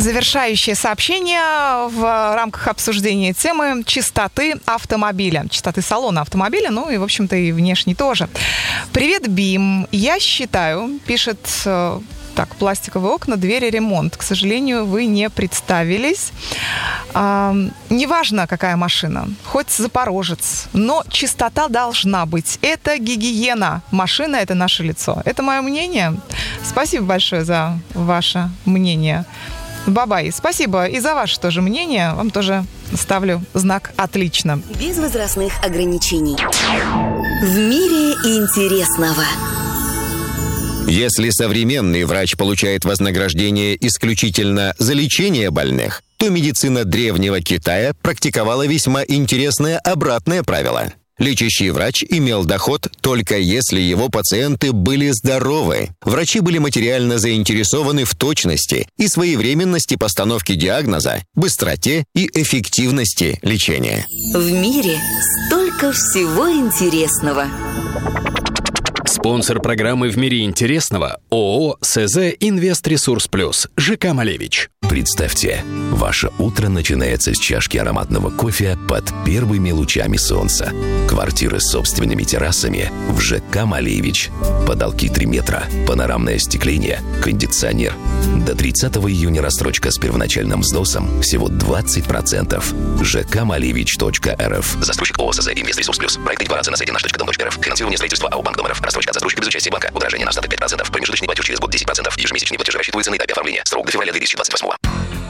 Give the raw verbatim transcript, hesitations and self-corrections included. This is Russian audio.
Завершающее сообщение в рамках обсуждения темы чистоты автомобиля. Чистоты салона автомобиля, ну и, в общем-то, и внешней тоже. Привет, Бим. Я считаю, пишет... Так, пластиковые окна, двери, ремонт. К сожалению, вы не представились. А, неважно, какая машина, хоть Запорожец, но чистота должна быть. Это гигиена. Машина – это наше лицо. Это мое мнение. Спасибо большое за ваше мнение. Бабай, спасибо и за ваше тоже мнение. Вам тоже ставлю знак «Отлично». Без возрастных ограничений. В мире интересного. Если современный врач получает вознаграждение исключительно за лечение больных, то медицина древнего Китая практиковала весьма интересное обратное правило. Лечащий врач имел доход только если его пациенты были здоровы. Врачи были материально заинтересованы в точности и своевременности постановки диагноза, быстроте и эффективности лечения. В мире столько всего интересного. Спонсор программы «В мире интересного» ООО «СЗ Инвест-Ресурс Плюс» ЖК «Малевич». Представьте, ваше утро начинается с чашки ароматного кофе под первыми лучами солнца. Квартиры с собственными террасами в ЖК «Малевич». Потолки три метра, панорамное остекление, кондиционер. До тридцатого июня рассрочка с первоначальным взносом всего двадцать процентов. ЖК Малевич точка РФ. Застройщик ООО «СЗ Инвест-Ресурс Плюс». Проект декларации на сайте наш точка дом точка РФ. Финансирование строительства АО «Банк Дом РФ». Рассрочка от застройщика без участия банка. Удорожание на остаток пять процентов. Промежуточный платеж через год десять процентов. Ежемесячный платеж рассчитывается на этапе оформления. Срок до февраля две тысячи двадцать восьмого.